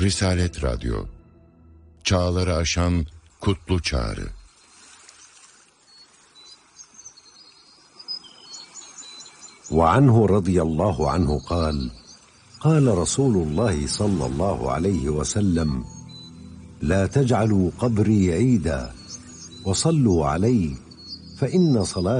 Risalet Radyo, çağları aşan kutlu çağrı. وعنه رضي الله عنه قال قال رسول الله صلى الله عليه وسلم لا تجعلوا قبري عيدا وصلوا علي فإن صلاة